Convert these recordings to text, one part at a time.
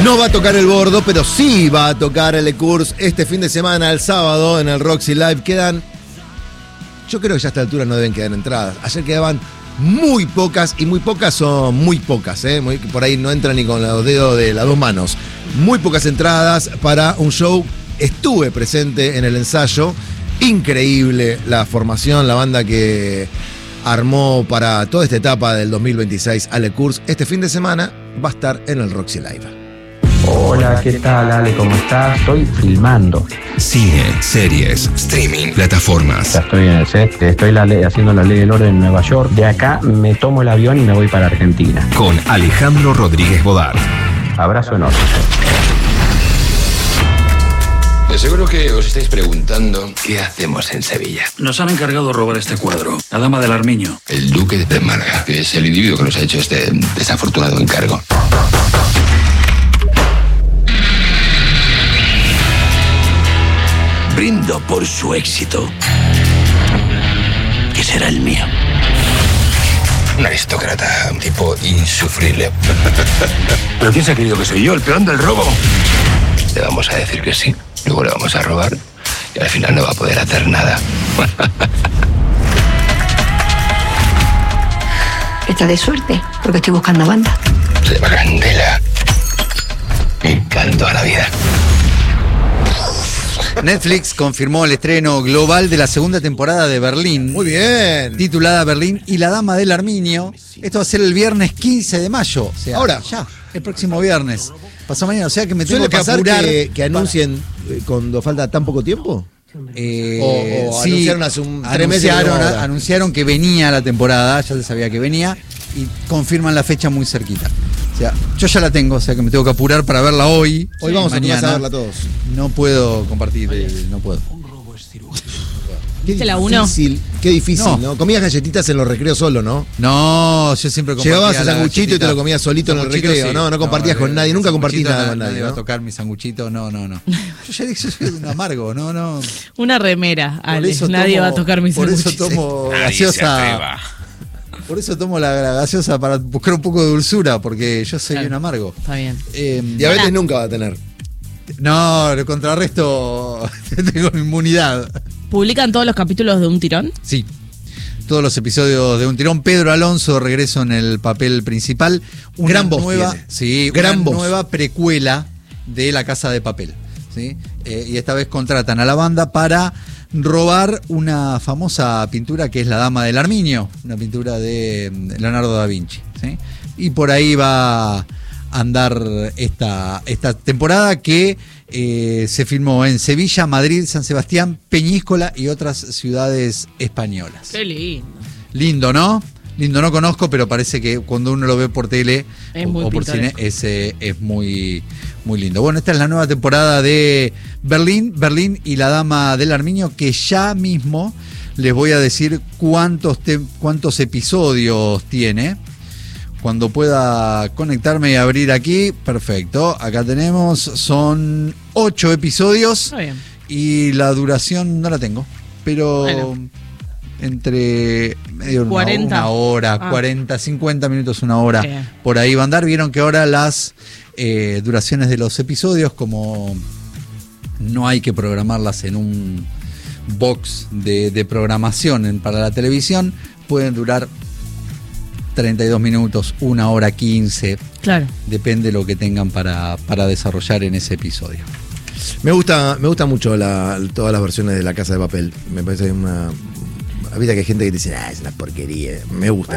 No va a tocar el Bordo, pero sí va a tocar el Lecurs este fin de semana, el sábado, en el Roxy Live. Quedan, yo creo que ya a esta altura no deben quedar entradas. Ayer quedaban muy pocas, y muy pocas son muy pocas, por ahí no entran ni con los dedos de las dos manos. Muy pocas entradas para un show. Estuve presente en el ensayo. Increíble la formación, la banda que armó para toda esta etapa del 2026 Ale Kurz. Este fin de semana va a estar en el Roxy Live. Hola, ¿qué tal, Ale? ¿Cómo estás? Estoy filmando. Cine, series, streaming, plataformas. Ya estoy en el set, haciendo la ley del orden en Nueva York. De acá me tomo el avión y me voy para Argentina. Con Alejandro Rodríguez Bodart. Abrazo enorme. Seguro que os estáis preguntando qué hacemos en Sevilla. Nos han encargado robar este cuadro, la Dama del Armiño. El duque de Málaga, que es el individuo que nos ha hecho este desafortunado encargo. Brindo por su éxito, que será el mío. Un aristócrata, un tipo insufrible. ¿Pero quién se ha creído que soy yo, el peón del robo? Le vamos a decir que sí, luego le vamos a robar y al final no va a poder hacer nada. Está de suerte, porque estoy buscando banda. Se llama Candela. Me encantó a la vida. Netflix confirmó el estreno global de la segunda temporada de Berlín. Muy bien. Titulada Berlín y la Dama del Armiño. Esto va a ser el viernes 15 de mayo. O sea, ahora. Ya, el próximo viernes. Pasó mañana, o sea que me tengo ¿Suele que pasar apurar. que anuncien cuando falta tan poco tiempo? O Sí, anunciaron hace 3 meses. Anunciaron que venía la temporada, ya se sabía que venía, y confirman la fecha muy cerquita. O sea, yo ya la tengo, o sea que me tengo que apurar para verla hoy. Hoy vamos a mañana. a verla todos. No puedo compartir, no puedo. ¿Viste la 1? Qué difícil, ¿no? Comías galletitas en los recreos solo, ¿no? No, yo siempre compartía. Llegabas a sanguchito y te lo comías solito en el recreo, sí. No compartías con nadie, nunca compartí nada con nadie. Nadie iba a tocar mi sanguchito, no. Yo ya dije, yo soy un amargo, no. Una remera, Ale. Eso Nadie va a tocar mi Por sanguchito. eso tomo gaseosa. Por eso tomo la gaseosa para buscar un poco de dulzura, porque yo soy un amargo. Está bien. Diabetes nunca va a tener. No, lo contrarresto, tengo inmunidad. ¿Publican todos los capítulos de un tirón? Sí, todos los episodios de un tirón. Pedro Alonso regreso en el papel principal. Una Gran voz nueva, tiene. sí, Gran una voz. nueva precuela de La Casa de Papel. ¿Sí? Y esta vez contratan a la banda para robar una famosa pintura que es La Dama del Armiño, una pintura de Leonardo da Vinci. ¿Sí? Y por ahí va a andar esta temporada que se filmó en Sevilla, Madrid, San Sebastián, Peñíscola y otras ciudades españolas. Qué lindo. Lindo, ¿no? Lindo, no conozco, pero parece que cuando uno lo ve por tele o por cine es muy, muy lindo. Bueno, esta es la nueva temporada de Berlín y la Dama del Armiño, que ya mismo les voy a decir cuántos episodios tiene. Cuando pueda conectarme y abrir aquí, perfecto. Acá tenemos, son 8 episodios. Está bien. Y la duración no la tengo, pero Bueno. entre medio 40. una hora, 40, 50 minutos, una hora. Bien. Por ahí va a andar. Vieron que ahora las duraciones de los episodios, como no hay que programarlas en un box de programación para la televisión, pueden durar 32 minutos, 1 hora 15. Claro. Depende de lo que tengan para desarrollar en ese episodio. Me gusta mucho todas las versiones de La Casa de Papel. Me parece una... Ahorita que hay gente que dice, es una porquería. Me gusta.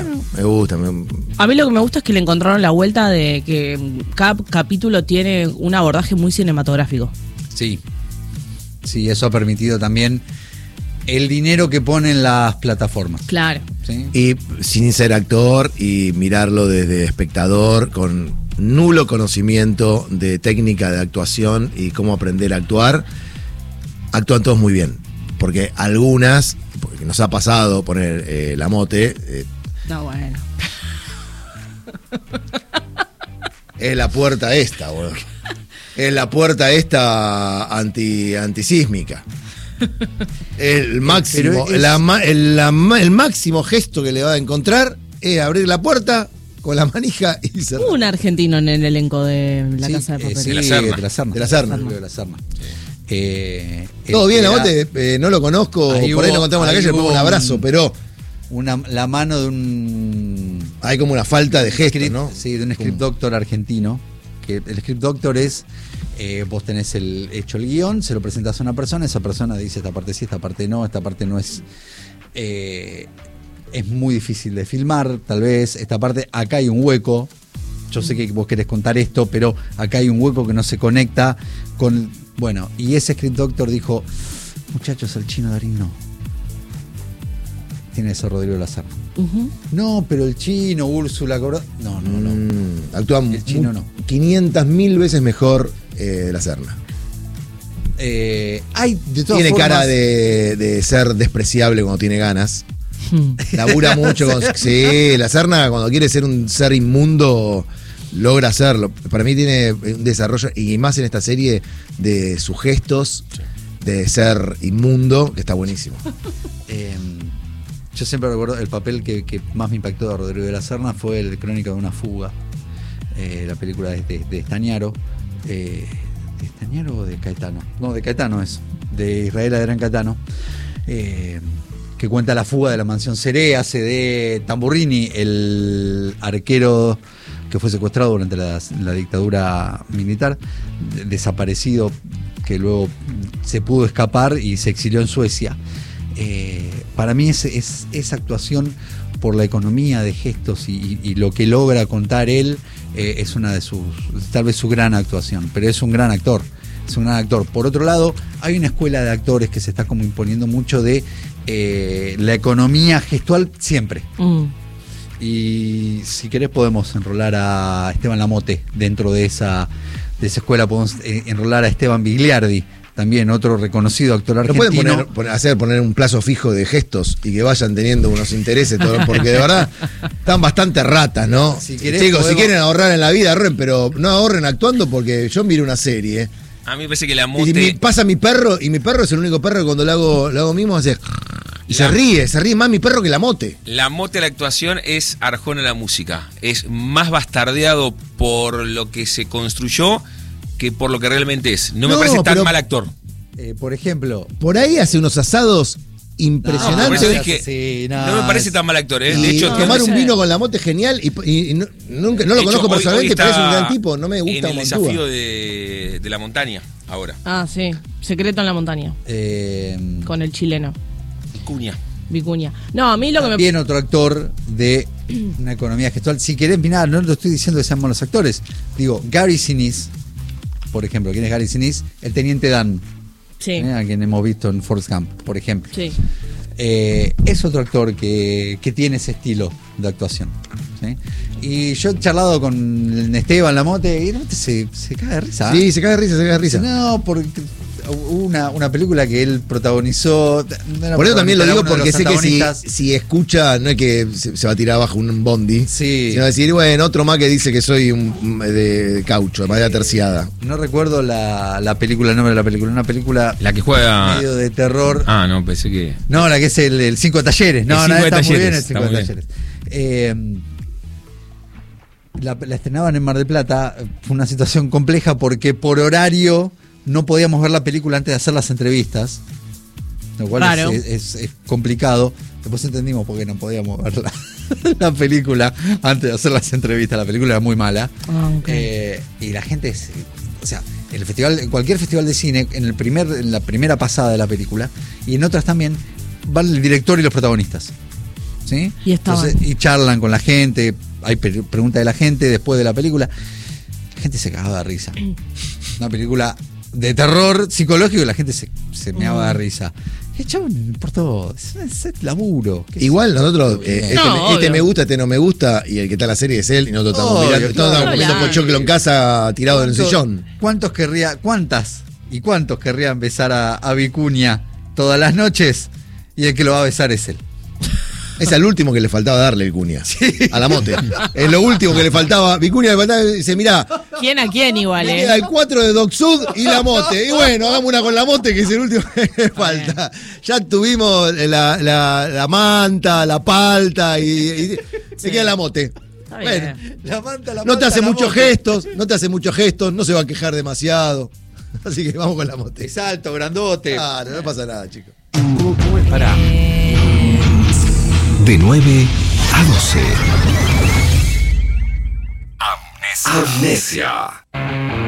A mí lo que me gusta es que le encontraron la vuelta de que cada capítulo tiene un abordaje muy cinematográfico. Sí, eso ha permitido también el dinero que ponen las plataformas. Claro. ¿Sí? Y sin ser actor y mirarlo desde espectador con nulo conocimiento de técnica de actuación y cómo aprender a actuar, actúan todos muy bien. Porque algunas, porque nos ha pasado poner la mote, No, bueno. es la puerta esta, boludo. Es la puerta esta antisísmica. El máximo, Pero el máximo gesto que le va a encontrar es abrir la puerta con la manija y se... Hubo un argentino en el elenco de La Casa de Papel. Sí, De la Serna. de la Serna. De la Serna. De la Serna. Todo bien, era- a vos no lo conozco, Ahí por ahí hubo- lo contamos en la ahí calle, le pongo hubo un abrazo, pero la mano de un... hay como una falta de gesto, script, ¿no? Sí, de un script doctor argentino. Que el script doctor es, vos tenés hecho el guión, se lo presentas a una persona, esa persona dice esta parte sí, esta parte no es... es muy difícil de filmar, tal vez, esta parte, acá hay un hueco, yo sé que vos querés contar esto, pero acá hay un hueco que no se conecta con... Bueno, y ese script doctor dijo, muchachos, el Chino Darín no. Tiene eso Rodrigo de la Serna. Ujú. No, pero el Chino, Úrsula, no. Actúan El Chino no. 500.000 veces mejor la Serna. Hay de todas Tiene formas, cara de ser despreciable cuando tiene ganas. Labura mucho con... Sí, la Serna cuando quiere ser un ser inmundo logra hacerlo. Para mí tiene un desarrollo, y más en esta serie, de sus gestos de ser inmundo, que está buenísimo. Yo siempre recuerdo el papel que más me impactó de Rodrigo de la Serna fue el de Crónica de una fuga, la película de Estañaro. ¿De Estañaro o de Caetano? No, de Caetano es, de Israel Adrián Caetano, que cuenta la fuga de la mansión Seré, hace de Tamburrini, el arquero que fue secuestrado durante la dictadura militar, desaparecido, que luego se pudo escapar y se exilió en Suecia. Para mí esa actuación, por la economía de gestos y lo que logra contar él, es una de sus, tal vez su gran actuación, pero es un gran actor. Es un gran actor. Por otro lado, hay una escuela de actores que se está como imponiendo mucho de la economía gestual siempre. Y si querés podemos enrolar a Esteban Lamote dentro de esa escuela. Podemos enrolar a Esteban Bigliardi, también otro reconocido actor ¿No argentino. pueden poner un plazo fijo de gestos y que vayan teniendo unos intereses? Porque de verdad están bastante ratas, ¿no? Si querés, Chicos, si podemos- quieren ahorrar en la vida, ahorren, pero no ahorren actuando, porque yo miré una serie. A mí me parece que la Y Mote... pasa mi perro, y mi perro es el único perro que cuando lo hago mismo hace... Y se ríe más mi perro que la Mote. La Mote a la actuación es Arjona a la música. Es más bastardeado por lo que se construyó que por lo que realmente es. No me No, parece tan pero- mal actor. Por ejemplo, Por ahí hace unos asados Por impresionantes. eso dije, Sí, no me parece tan mal actor. De Y hecho, tomar un no sé. vino con la Mote es genial. Y nunca, no lo de hecho, conozco hoy personalmente, pero es un está gran tipo. No me gusta en el Montúa. desafío de la montaña, ahora. Ah, sí. Secreto en la montaña. Con el chileno. Cuña. Vicuña. No, a mí lo que me... también otro actor de una economía gestual. Si querés, mirá, no lo estoy diciendo que sean malos actores. Digo, Gary Sinise, por ejemplo. ¿Quién es Gary Sinise? El Teniente Dan. Sí. A quien hemos visto en Forrest Gump, por ejemplo. Sí. Es otro actor que tiene ese estilo de actuación, ¿sí? Y yo he charlado con Esteban Lamote y se cae de risa. Sí, se cae de risa. No, porque hubo una película que él protagonizó. Por eso también lo digo, porque sé que si antagonistas. escucha, no es que se va a tirar abajo un bondi, Sí. sino decir, bueno, otro más que dice que soy de caucho, de madera terciada. No recuerdo la película, el nombre de la película. Una película La que juega. medio de terror. Ah, no, pensé que. No, la que es el Cinco Talleres. No, El no, Cinco está muy Talleres, bien el está Cinco muy bien. Talleres. La estrenaban en Mar del Plata. Fue una situación compleja porque por horario no podíamos ver la película antes de hacer las entrevistas, lo cual Claro. es complicado. Después entendimos por qué no podíamos ver la película antes de hacer las entrevistas. La película era muy mala. Ah, ok. Y la gente, o sea, en cualquier festival de cine, en la primera pasada de la película, y en otras también, van el director y los protagonistas. ¿Sí? Y estaban. Entonces, y charlan con la gente, hay preguntas de la gente después de la película. La gente se cagaba de risa. Una película de terror psicológico y la gente se meaba de risa. Chabón, no importó, es laburo. Igual nosotros, este No, obvio. me gusta, este no me gusta, y el que está en la serie es él, y nosotros estamos Obvio, mirando, todos claro. estamos comiendo Claro. pochoclo en casa tirado en el sillón. ¿Cuántos querrían besar a Vicuña todas las noches? Y el que lo va a besar es él. Es al último que le faltaba darle Vicuña. A la Mote. Es lo último que le faltaba. Vicuña le faltaba y dice, mirá, ¿Quién a quién igual, me queda el 4 de Doc Sud y la Mote. Y bueno, hagamos una con la Mote, que es el último que le falta. Ya tuvimos la manta, la palta y se queda la Mote. Está bien. Bueno, La manta, no te hace la muchos moto. gestos, no se va a quejar demasiado. Así que vamos con la mote. Es alto, grandote. Claro, no pasa nada, chicos. ¿Cómo es? Pará. De 9 a 12. Amnesia.